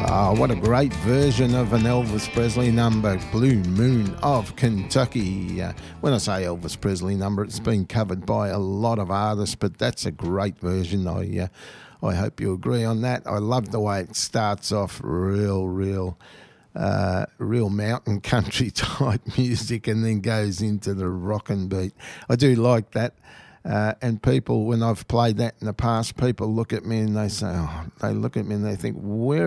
Oh, what a great version of an Elvis Presley number, Blue Moon of Kentucky. When I say Elvis Presley number, it's been covered by a lot of artists, but that's a great version. I hope you agree on that. I love the way it starts off real mountain country type music and then goes into the rockin' beat. I do like that. And people, when I've played that in the past, people look at me and they say, they look at me and they think, where